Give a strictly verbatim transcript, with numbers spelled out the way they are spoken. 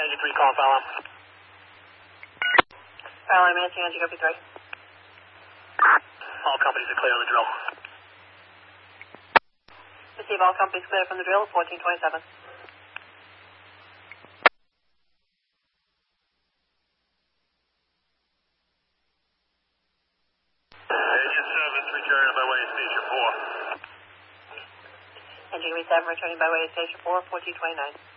Ranger three, calling file line. File line, Manatee, Ranger copy three. All companies are clear on the drill. Receive all companies clear from the drill, fourteen twenty-seven. Agent seven, returning by way of station four. Engine seven, returning by way of station four, fourteen twenty-nine.